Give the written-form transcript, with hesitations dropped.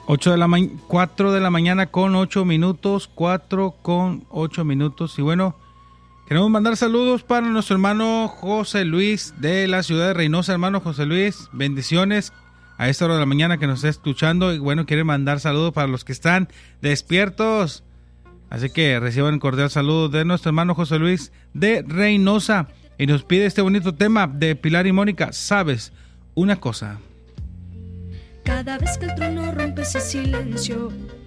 4 de la mañana con 8 minutos, 4 con 8 minutos. Y bueno, queremos mandar saludos para nuestro hermano José Luis de la ciudad de Reynosa. Hermano José Luis, bendiciones a esta hora de la mañana que nos está escuchando. Y bueno, quiere mandar saludos para los que están despiertos. Así que reciban un cordial saludo de nuestro hermano José Luis de Reynosa. Y nos pide este bonito tema de Pilar y Mónica, ¿sabes una cosa? Cada vez que el trueno rompe ese silencio,